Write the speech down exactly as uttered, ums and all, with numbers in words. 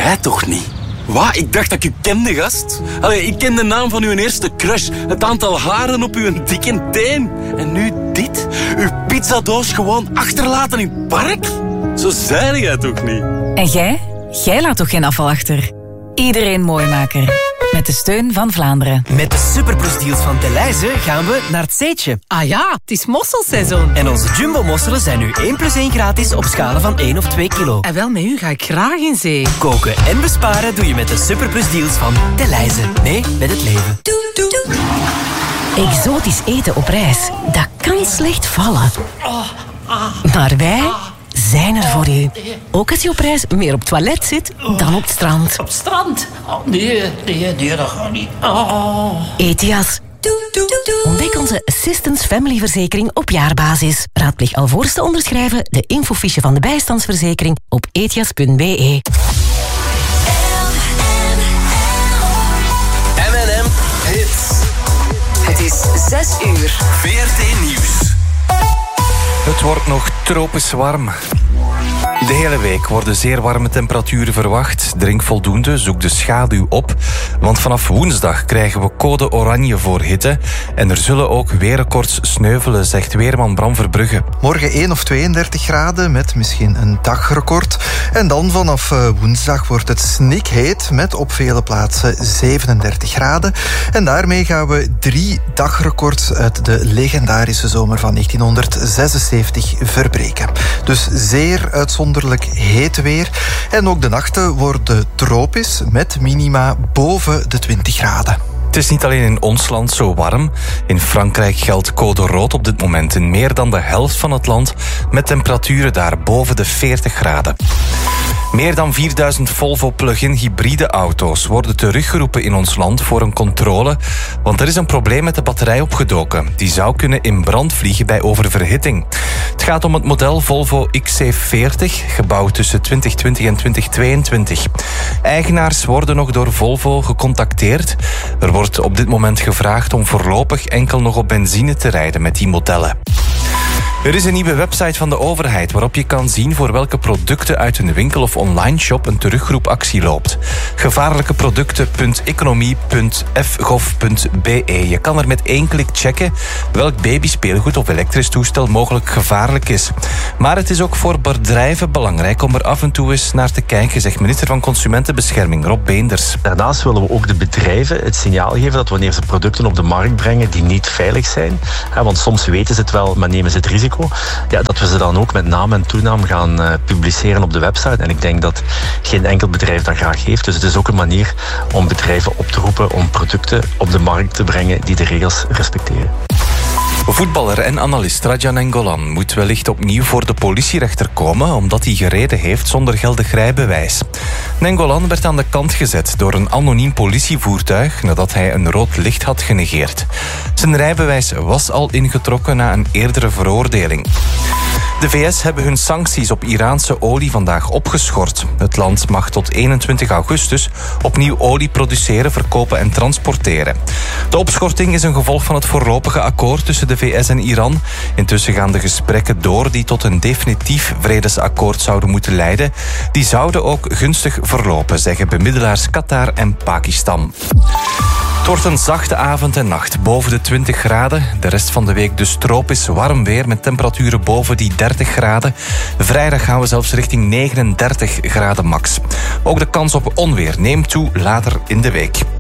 Jij toch niet? Wat? Ik dacht dat ik u kende, gast. Allee, ik ken de naam van uw eerste crush. Het aantal haren op uw dikke teen. En nu dit? Uw pizzadoos gewoon achterlaten in het park? Zo zei jij toch niet? En jij? Jij laat toch geen afval achter? Iedereen Mooimaker. Met de steun van Vlaanderen. Met de superplusdeals van Delhaize gaan we naar het Zeetje. Ah ja, het is mosselseizoen. En onze jumbo-mosselen zijn nu één plus één gratis op schalen van één of twee kilo. En wel, met u ga ik graag in zee. Koken en besparen doe je met de superplusdeals van Delhaize. Nee, met het leven. Doe, doe, doe. Exotisch eten op reis, dat kan slecht vallen. Maar wij zijn er voor u. Ook als je op reis meer op het toilet zit dan op het strand. Op het strand? Oh, nee, nee, nee, dat gaat niet. Oh. Etias. Ontdek onze Assistance Family verzekering op jaarbasis. Raadpleeg alvorens te onderschrijven de infofiche van de bijstandsverzekering op etias punt be. M en M Hits. Het is zes uur. V R T Nieuws. Het wordt nog tropisch warm. De hele week worden zeer warme temperaturen verwacht. Drink voldoende, zoek de schaduw op. Want vanaf woensdag krijgen we code oranje voor hitte. En er zullen ook weerrecords sneuvelen, zegt weerman Bram Verbrugge. Morgen één of tweeëndertig graden met misschien een dagrecord. En dan vanaf woensdag wordt het snikheet met op vele plaatsen zevenendertig graden. En daarmee gaan we drie dagrecords uit de legendarische zomer van negentienhonderdzesenzeventig verbreken. Dus zeer uitzonderlijk heet weer. En ook de nachten worden tropisch met minima boven de twintig graden. Het is niet alleen in ons land zo warm. In Frankrijk geldt code rood op dit moment in meer dan de helft van het land, met temperaturen daar boven de veertig graden. Meer dan vierduizend Volvo plug-in hybride auto's worden teruggeroepen in ons land voor een controle, want er is een probleem met de batterij opgedoken. Die zou kunnen in brand vliegen bij oververhitting. Het gaat om het model Volvo X C veertig, gebouwd tussen twintig twintig en twintig tweeëntwintig. Eigenaars worden nog door Volvo gecontacteerd. Er wordt op dit moment gevraagd om voorlopig enkel nog op benzine te rijden met die modellen. Er is een nieuwe website van de overheid waarop je kan zien voor welke producten uit een winkel of online shop een terugroepactie loopt. gevaarlijkeproducten punt economie punt f gov punt be. Je kan er met één klik checken welk babyspeelgoed of elektrisch toestel mogelijk gevaarlijk is. Maar het is ook voor bedrijven belangrijk om er af en toe eens naar te kijken, zegt minister van Consumentenbescherming Rob Beenders. Daarnaast willen we ook de bedrijven het signaal geven dat wanneer ze producten op de markt brengen die niet veilig zijn, want soms weten ze het wel, maar nemen ze het risico. Ja, dat we ze dan ook met naam en toenaam gaan uh, publiceren op de website. En ik denk dat geen enkel bedrijf dat graag heeft. Dus het is ook een manier om bedrijven op te roepen om producten op de markt te brengen die de regels respecteren. Voetballer en analist Radja Nainggolan moet wellicht opnieuw voor de politierechter komen omdat hij gereden heeft zonder geldig rijbewijs. Nainggolan werd aan de kant gezet door een anoniem politievoertuig nadat hij een rood licht had genegeerd. Zijn rijbewijs was al ingetrokken na een eerdere veroordeling. De V S hebben hun sancties op Iraanse olie vandaag opgeschort. Het land mag tot eenentwintig augustus opnieuw olie produceren, verkopen en transporteren. De opschorting is een gevolg van het voorlopige akkoord tussen de V S en Iran. Intussen gaan de gesprekken door die tot een definitief vredesakkoord zouden moeten leiden. Die zouden ook gunstig verlopen, zeggen bemiddelaars Qatar en Pakistan. Het wordt een zachte avond en nacht, boven de twintig graden. De rest van de week dus tropisch warm weer met temperaturen boven die dertig graden. Vrijdag gaan we zelfs richting negenendertig graden max. Ook de kans op onweer neemt toe later in de week.